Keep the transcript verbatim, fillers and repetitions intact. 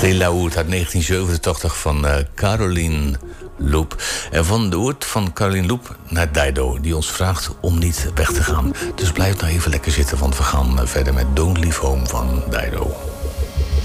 Stelaoert uit negentien zevenentachtig van uh, Caroline Loep. En van de oort van Caroline Loep naar Dido, die ons vraagt om niet weg te gaan. Dus blijf nou even lekker zitten, want we gaan verder met Don't Leave Home van Dido.